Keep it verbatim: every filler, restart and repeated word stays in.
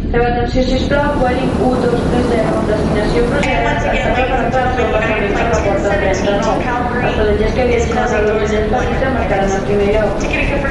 Feu atenció, sisplau, Vueling u dos tres zero, destinació Brussel·les, està preparat per al seu passament per la porta trenta-nou. Els passatgers que viatgin a Brussel-París marcaran el primer lloc.